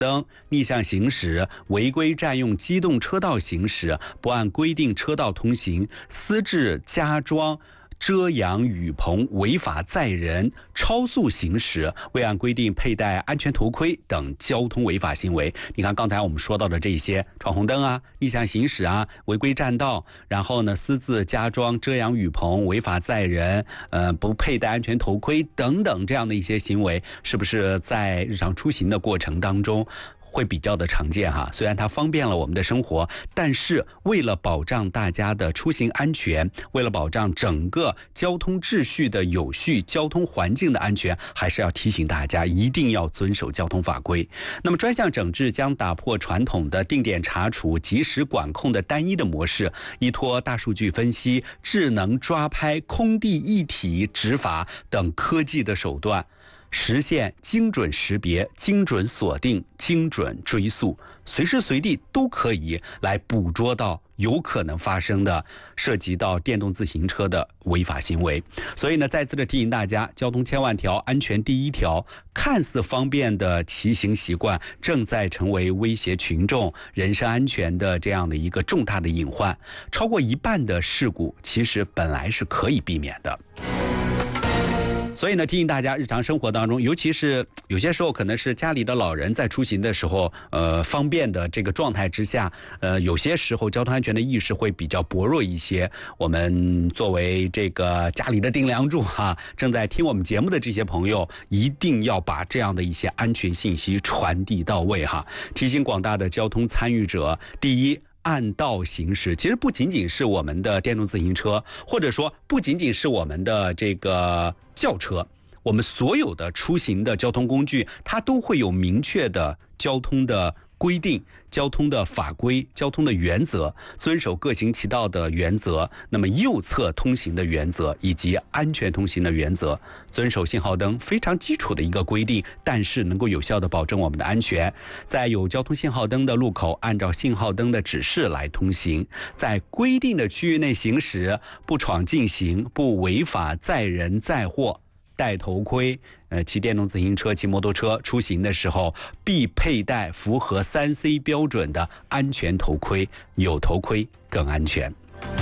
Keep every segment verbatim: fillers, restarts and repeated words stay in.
灯、逆向行驶、违规占用机动车道行驶、不按规定车道通行、私自加装遮阳雨棚、违法载人、超速行驶、未按规定佩戴安全头盔等交通违法行为。你看刚才我们说到的这些，闯红灯啊、逆向行驶啊、违规占道，然后呢私自加装遮阳雨棚、违法载人、呃不佩戴安全头盔等等这样的一些行为，是不是在日常出行的过程当中会比较的常见哈？虽然它方便了我们的生活，但是为了保障大家的出行安全，为了保障整个交通秩序的有序、交通环境的安全，还是要提醒大家一定要遵守交通法规。那么专项整治将打破传统的定点查处、及时管控的单一的模式，依托大数据分析、智能抓拍、空地一体执法等科技的手段，实现精准识别、精准锁定、精准追溯，随时随地都可以来捕捉到有可能发生的涉及到电动自行车的违法行为。所以呢，再次的提醒大家，交通千万条，安全第一条。看似方便的骑行习惯，正在成为威胁群众人身安全的这样的一个重大的隐患。超过一半的事故，其实本来是可以避免的。所以呢，提醒大家，日常生活当中，尤其是有些时候可能是家里的老人在出行的时候，呃，方便的这个状态之下，呃，有些时候交通安全的意识会比较薄弱一些。我们作为这个家里的顶梁柱哈，正在听我们节目的这些朋友，一定要把这样的一些安全信息传递到位哈。提醒广大的交通参与者，第一，按道行驶，其实不仅仅是我们的电动自行车，或者说不仅仅是我们的这个轿车，我们所有的出行的交通工具，它都会有明确的交通的规定、交通的法规、交通的原则，遵守各行其道的原则，那么右侧通行的原则以及安全通行的原则，遵守信号灯非常基础的一个规定，但是能够有效的保证我们的安全。在有交通信号灯的路口，按照信号灯的指示来通行，在规定的区域内行驶，不闯禁行，不违法载人载货，戴头盔。呃，骑电动自行车、骑摩托车出行的时候，必佩戴符合三 C 标准的安全头盔，有头盔更安全。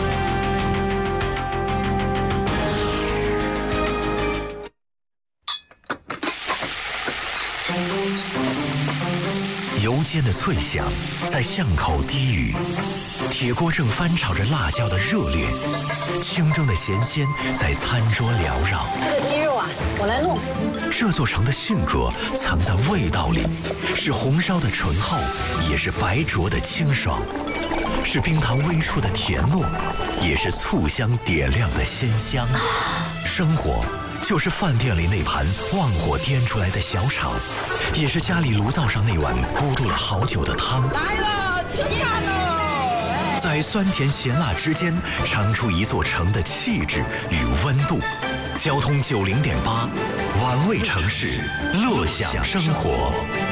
油煎的脆响在巷口低语，铁锅正翻炒着辣椒的热烈，清蒸的咸鲜在餐桌缭绕。 这个鸡肉啊，我来弄。 这座城的性格藏在味道里，是红烧的醇厚，也是白灼的清爽，是冰糖微出的甜糯，也是醋香点亮的鲜香。生活就是饭店里那盘旺火颠出来的小炒，也是家里炉灶上那碗咕嘟了好久的汤。 来了，吃饭喽！ 在酸甜咸辣之间，尝出一座城的气质与温度。交通九零点八，玩味城市，乐享生活。